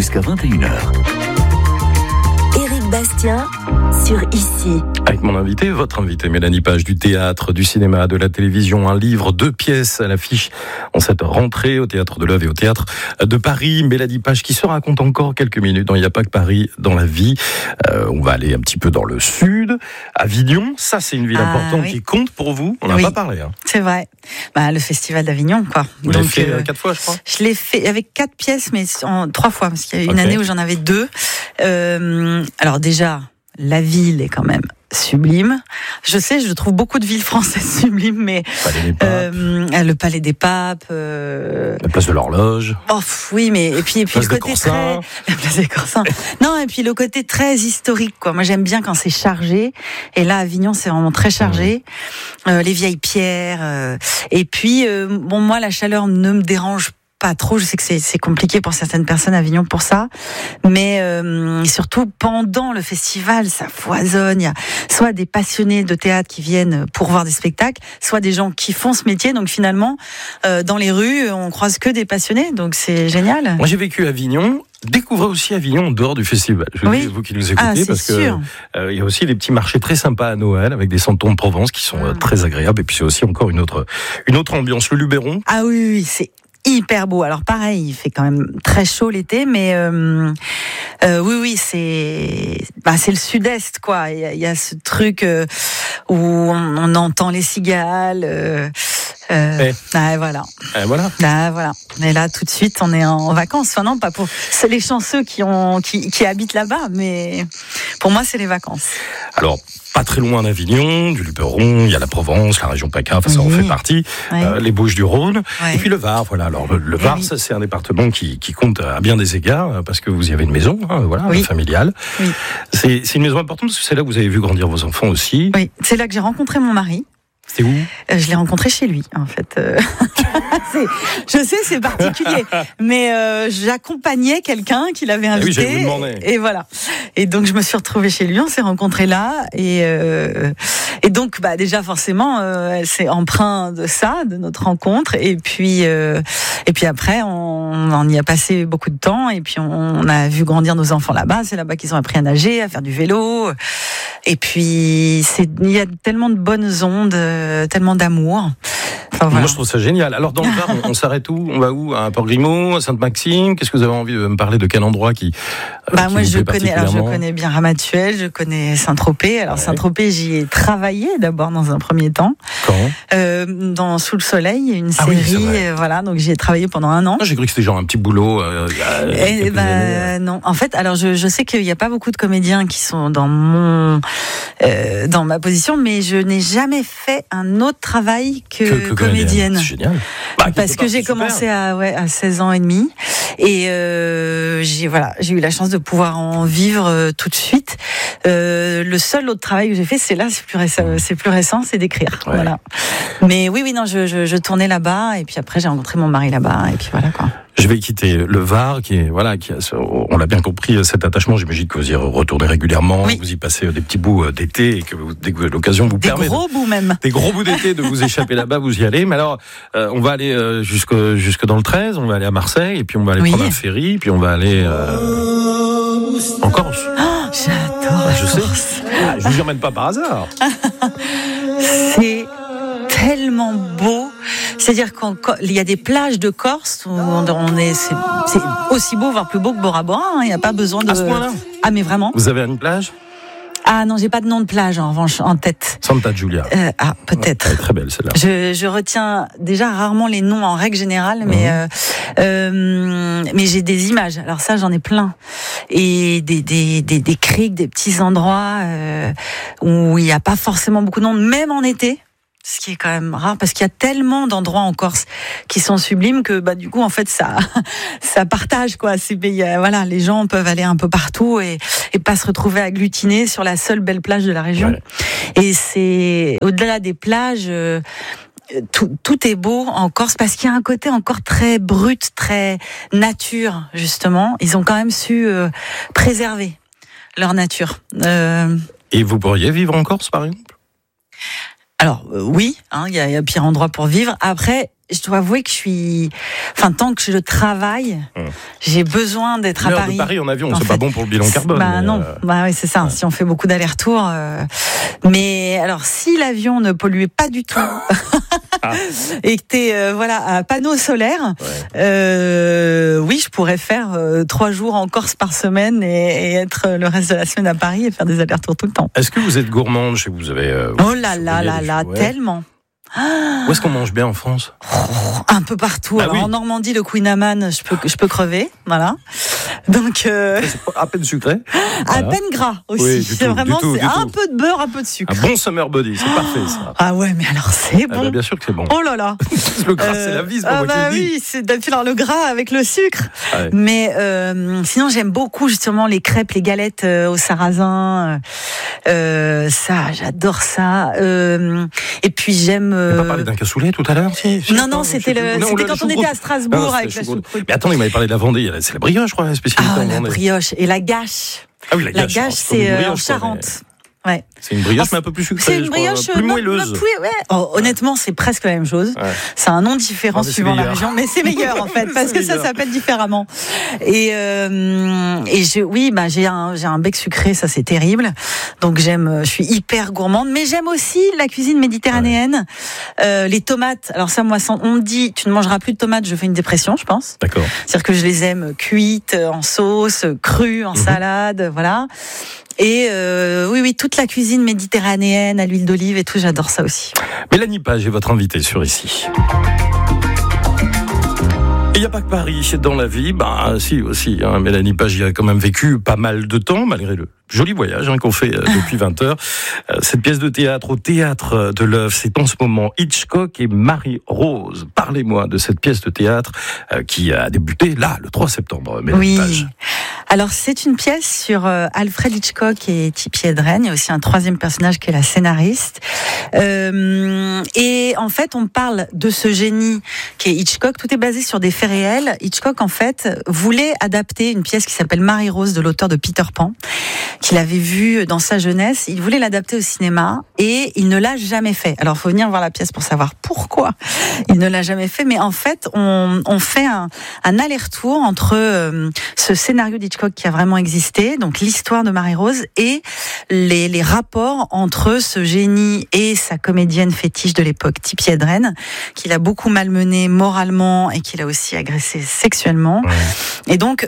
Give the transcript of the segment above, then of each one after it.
jusqu'à 21h. Éric Bastien sur Ici. Avec mon invité, votre invité, Mélanie Page, du théâtre, du cinéma, de la télévision, un livre, 2 pièces à l'affiche en cette rentrée au Théâtre de l'Oeuvre et au Théâtre de Paris. Mélanie Page qui se raconte encore quelques minutes dans Il n'y a pas que Paris dans la vie. On va aller un petit peu dans le sud, Avignon. Ça, c'est une ville importante qui compte pour vous. On n'a pas parlé. C'est vrai. Le festival d'Avignon, quoi. Vous l'avez fait 4 fois, je crois. Je l'ai fait avec 4 pièces, mais en 3 fois, parce qu'il y a eu une année où j'en avais 2. Alors déjà, la ville est quand même sublime. Je sais, je trouve beaucoup de villes françaises sublimes, mais le Palais des Papes, la place de l'Horloge. Oui, mais et puis le côté très la place des Corsins. Non, et puis le côté très historique, quoi. Moi, j'aime bien quand c'est chargé. Et là, Avignon, c'est vraiment très chargé. Les vieilles pierres. Et puis, moi, la chaleur ne me dérange pas trop. Je sais que c'est compliqué pour certaines personnes à Avignon pour ça, mais surtout pendant le festival, ça foisonne. Il y a soit des passionnés de théâtre qui viennent pour voir des spectacles, soit des gens qui font ce métier. Donc finalement, dans les rues, on croise que des passionnés. Donc c'est génial. Moi, j'ai vécu à Avignon. Découvrez aussi Avignon en dehors du festival. Je dis, vous qui nous écoutez, parce que il y a aussi des petits marchés très sympas à Noël avec des santons de Provence qui sont très agréables. Et puis c'est aussi encore une autre ambiance. Le Luberon. Ah oui, c'est hyper beau. Alors pareil, il fait quand même très chaud l'été, mais oui, c'est le sud-est, quoi. Il y a ce truc où on entend les cigales. Voilà. Et là, tout de suite, on est en vacances. Enfin non, pas pour. C'est les chanceux qui habitent là-bas, mais pour moi, c'est les vacances. Alors. Pas très loin d'Avignon, du Luberon, il y a la Provence, la région PACA, ça en fait partie, les Bouches-du-Rhône, et puis le Var. Voilà. Alors le Var, ça c'est un département qui compte à bien des égards, parce que vous y avez une maison, familiale. Oui. C'est une maison importante parce que c'est là que vous avez vu grandir vos enfants aussi. Oui, c'est là que j'ai rencontré mon mari. C'était où ? Je l'ai rencontré chez lui, en fait. Je sais, c'est particulier, mais j'accompagnais quelqu'un qui l'avait invité. Oui, j'allais vous demander. Et voilà. Et donc je me suis retrouvée chez lui, on s'est rencontrés là, et donc déjà forcément, elle s'est empreinte de ça, de notre rencontre, et puis après on y a passé beaucoup de temps, et puis on a vu grandir nos enfants là-bas. C'est là-bas qu'ils ont appris à nager, à faire du vélo, et puis il y a tellement de bonnes ondes. Tellement d'amour. Enfin, voilà. Moi, je trouve ça génial. Alors, dans le Var, on s'arrête où ? On va où ? À Port-Grimaud, à Sainte-Maxime ? Qu'est-ce que vous avez envie de me parler de quel endroit qui moi, vous je plaît je connais bien Ramatuelle, je connais Saint-Tropez. Alors, Saint-Tropez, j'y ai travaillé d'abord dans un premier temps. Quand ? Sous le soleil, une série, donc j'y ai travaillé pendant 1 an. J'ai cru que c'était genre un petit boulot. Non. En fait, alors je sais qu'il n'y a pas beaucoup de comédiens qui sont dans ma position, mais je n'ai jamais fait un autre travail que comédienne. C'est génial. Parce que j'ai commencé à 16 ans et demi, et j'ai eu la chance de pouvoir en vivre tout de suite. Le seul autre travail que j'ai fait, c'est plus récent, c'est d'écrire. Ouais. Voilà. Mais je tournais là-bas, et puis après j'ai rencontré mon mari là-bas, et puis voilà, quoi. Je vais quitter le Var, on l'a bien compris, cet attachement. J'imagine que vous y retournez régulièrement, vous y passez des petits bouts d'été, et que dès que l'occasion vous permet. Des gros bouts même. Des gros bouts d'été de vous échapper là-bas, vous y allez. Mais alors, on va aller jusque dans le 13, on va aller à Marseille, et puis on va aller prendre un ferry, puis on va aller en Corse. Oh, j'adore la Corse. Je vous y emmène pas par hasard. C'est tellement beau. C'est-à-dire qu'il y a des plages de Corse où c'est aussi beau, voire plus beau que Bora Bora. Il n'y a pas besoin de. À ce point-là ? Ah, mais vraiment. Vous avez une plage ? Ah non, j'ai pas de nom de plage en revanche en tête. Santa Giulia. Peut-être. Elle est très belle celle-là. Je retiens déjà rarement les noms en règle générale, mais j'ai des images. Alors ça, j'en ai plein. Et des criques, des petits endroits où il n'y a pas forcément beaucoup de monde, même en été. Ce qui est quand même rare, parce qu'il y a tellement d'endroits en Corse qui sont sublimes que du coup en fait ça partage, quoi. Les gens peuvent aller un peu partout et pas se retrouver agglutinés sur la seule belle plage de la région. Ouais. Et c'est au-delà des plages, tout est beau en Corse, parce qu'il y a un côté encore très brut, très nature, justement. Ils ont quand même su préserver leur nature. Et vous pourriez vivre en Corse, par exemple ? Alors oui, il y a pire endroit pour vivre. Après, je dois avouer que tant que je travaille, j'ai besoin d'être à Paris. De Paris en avion, c'est pas bon pour le bilan carbone. Non, oui, c'est ça. Ouais. Si on fait beaucoup d'allers-retours, mais alors si l'avion ne polluait pas du tout. Et que t'es à panneau solaire, oui, je pourrais faire 3 jours en Corse par semaine et être le reste de la semaine à Paris et faire des allers-retours tout le temps. Est-ce que vous êtes gourmande chez vous avez Oh là là, tellement. Où est-ce qu'on mange bien en France ? Un peu partout. Alors, en Normandie, le Queen Amman, je peux crever, voilà. Donc c'est à peine sucré, à peine gras aussi. Oui, c'est vraiment un peu de beurre, un peu de sucre. Un bon summer body, c'est parfait ça. Ah ouais, mais alors c'est bon. Bien sûr que c'est bon. Oh là là. Le gras, c'est la vie, c'est pas moi qui le dis. Oui, c'est d'ailleurs le gras avec le sucre. Ouais. Mais sinon, j'aime beaucoup justement les crêpes, les galettes au sarrasin. Ça, j'adore ça. Et puis j'aime. Tu n'as pas parlé d'un cassoulet tout à l'heure Non, c'était quand on était à Strasbourg avec la choucroute. Mais attendez, il m'avait parlé de la Vendée. C'est la brioche, je crois, la spécialité. Ah, la brioche et la gâche. Ah oui, la gâche, c'est en Charente. Ouais. C'est une brioche, mais un peu plus sucrée. C'est une brioche plus moelleuse. Honnêtement, c'est presque la même chose. Ouais. C'est un nom différent suivant la région, mais c'est meilleur en fait, parce que ça s'appelle différemment. Et j'ai un bec sucré, ça c'est terrible. Donc je suis hyper gourmande, mais j'aime aussi la cuisine méditerranéenne. Ouais. Les tomates. Alors ça, moi, on me dit, tu ne mangeras plus de tomates, je fais une dépression, je pense. D'accord. C'est-à-dire que je les aime cuites, en sauce, crues, en salade, voilà. Et oui, toute la cuisine méditerranéenne à l'huile d'olive et tout, j'adore ça aussi. Mélanie Page est votre invitée sur Ici. Il n'y a pas que Paris dans la vie, si aussi. Mélanie Page y a quand même vécu pas mal de temps, malgré le joli voyage qu'on fait depuis 20 heures. Cette pièce de théâtre au Théâtre de l'Œuvre, c'est en ce moment Hitchcock et Marie-Rose. Parlez-moi de cette pièce de théâtre qui a débuté là, le 3 septembre, Mélanie Page. Alors c'est une pièce sur Alfred Hitchcock et Tippi Hedren. Il y a aussi un troisième personnage qui est la scénariste. Et en fait, on parle de ce génie qui est Hitchcock. Tout est basé sur des faits réels. Hitchcock, en fait, voulait adapter une pièce qui s'appelle Marie-Rose de l'auteur de Peter Pan, qu'il avait vu dans sa jeunesse. Il voulait l'adapter au cinéma et il ne l'a jamais fait. Alors, il faut venir voir la pièce pour savoir pourquoi il ne l'a jamais fait. Mais en fait, on fait un aller-retour entre ce scénario d'Hitchcock qui a vraiment existé, donc l'histoire de Marie-Rose, et les rapports entre ce génie et sa comédienne fétiche de l'époque, Tippi Hedren, qu'il a beaucoup malmené moralement et qu'il a aussi agressé sexuellement. Ouais. Et donc,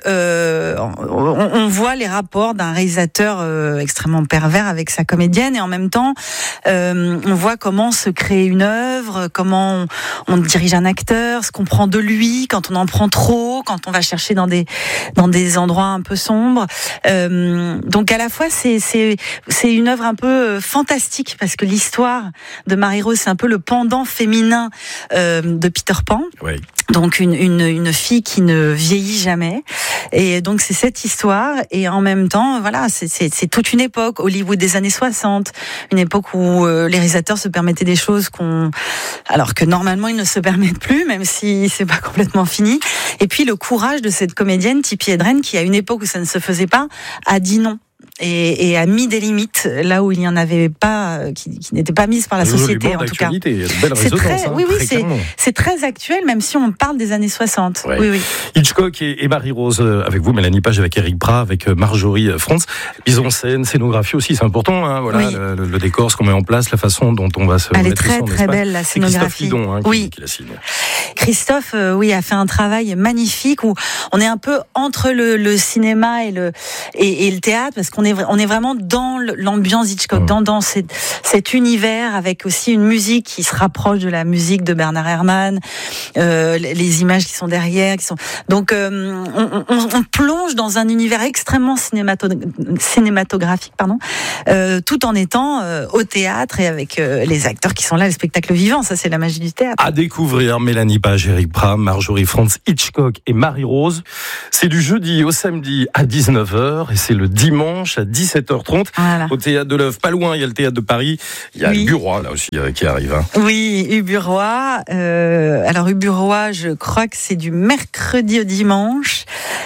on voit les rapports d'un réalisateur extrêmement pervers avec sa comédienne, et en même temps, on voit comment se crée une œuvre, comment on dirige un acteur, ce qu'on prend de lui, quand on en prend trop, quand on va chercher dans des endroits un peu sombres. Donc à la fois, c'est une œuvre un peu fantastique, parce que l'histoire de Marie-Rose, c'est un peu le pendant féminin de Peter Pan. Oui. Donc une fille qui ne vieillit jamais, et donc c'est cette histoire, et en même temps voilà, c'est toute une époque, Hollywood des années 60, une époque où les réalisateurs se permettaient des choses alors que normalement ils ne se permettent plus, même si c'est pas complètement fini. Et puis le courage de cette comédienne Tippi Hedren, qui à une époque où ça ne se faisait pas, a dit non. Et a mis des limites là où il n'y en avait pas, qui n'étaient pas mises par la société, en tout cas. C'est très actuel, même si on parle des années 60. Ouais. Oui. Hitchcock et Marie-Rose, avec vous, Mélanie Page, avec Éric Prat, avec Marjorie Frantz. Mise en scène, scénographie aussi, c'est important. Voilà, oui. le décor, ce qu'on met en place, la façon dont on va se Elle est très très belle, la scénographie. C'est Christophe Lidon qui la signe. Christophe, a fait un travail magnifique où on est un peu entre le cinéma et le théâtre, parce qu'on est vraiment dans l'ambiance Hitchcock, dans cet univers, avec aussi une musique qui se rapproche de la musique de Bernard Herrmann, les images qui sont derrière, donc on plonge dans un univers extrêmement cinématographique, tout en étant au théâtre et avec les acteurs qui sont là, le spectacle vivant. Ça, c'est la magie du théâtre. À découvrir, Mélanie Page, Éric Prat, Marjorie Frantz, Hitchcock et Marie-Rose. C'est du jeudi au samedi à 19h et c'est le dimanche à 17h30 au Théâtre de l'Œuvre. Pas loin, il y a le Théâtre de Paris. Il y a Uburoy là aussi qui arrive. Oui, Uburoy. Alors Uburoy, je crois que c'est du mercredi au dimanche.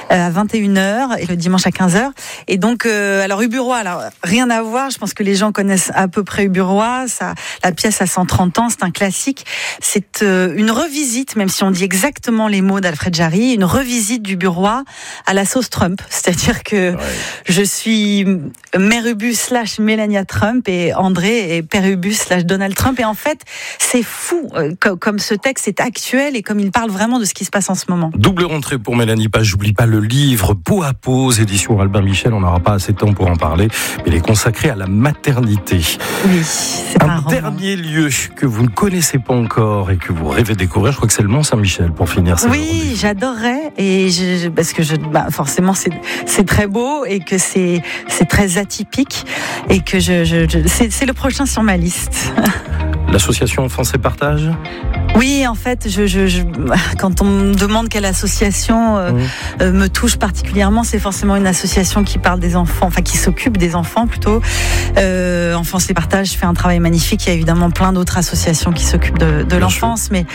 à 21h et le dimanche à 15h. Et donc, alors Uburoy, alors rien à voir. Je pense que les gens connaissent à peu près Uburoy. La pièce a 130 ans, c'est un classique. C'est une revisite, même si on dit exactement les mots d'Alfred Jarry, une revisite d'Uburoy à la sauce Trump. C'est-à-dire que je suis Mère Ubu / Melania Trump et André est Père Ubu / Donald Trump. Et en fait, c'est fou comme ce texte est actuel et comme il parle vraiment de ce qui se passe en ce moment. Double rentrée pour Mélanie Page. J'oublie pas le livre Peau à peau aux éditions Albin Michel. On n'aura pas assez de temps pour en parler, mais il est consacré à la maternité. Oui, c'est un dernier lieu que vous ne connaissez pas encore et que vous rêvez de découvrir. Je crois que c'est le Mont-Saint-Michel pour finir. Oui, j'adorerais et parce que forcément c'est très beau et que c'est très atypique et que c'est le prochain sur ma liste. L'association Enfance et Partage ? Oui, en fait, quand on me demande quelle association me touche particulièrement, c'est forcément une association qui parle des enfants, enfin qui s'occupe des enfants plutôt. Enfance et Partage fait un travail magnifique. Il y a évidemment plein d'autres associations qui s'occupent de l'enfance, mais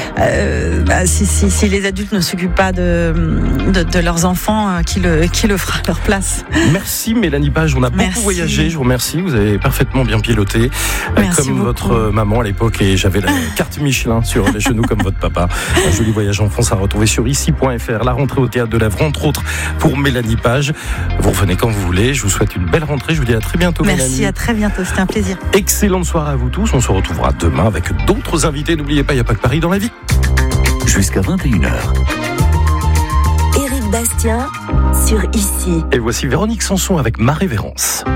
si les adultes ne s'occupent pas de leurs enfants, qui le fera à leur place. Merci Mélanie Page, on a beaucoup voyagé. Je vous remercie. Vous avez parfaitement bien piloté, comme beaucoup. Votre maman à l'époque, et j'avais la carte Michelin sur les genoux comme votre papa. Un joli voyage en France à retrouver sur ici.fr. La rentrée au Théâtre de l'Èvre, entre autres, pour Mélanie Page. Vous revenez quand vous voulez. Je vous souhaite une belle rentrée. Je vous dis à très bientôt, Mélanie. Merci, à très bientôt. C'était un plaisir. Excellente soirée à vous tous. On se retrouvera demain avec d'autres invités. N'oubliez pas, il n'y a pas que Paris dans la vie. Jusqu'à 21h. Éric Bastien sur Ici. Et voici Véronique Sanson avec Ma Révérence.